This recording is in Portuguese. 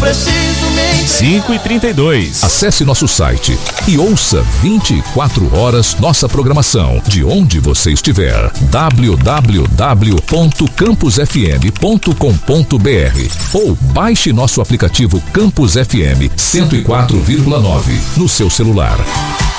preciso me entregar. 5h32. Acesse nosso site e ouça 24 horas nossa programação de onde você estiver. www.campusfm.com.br ou baixe nosso aplicativo Campus FM 104,9 no seu celular.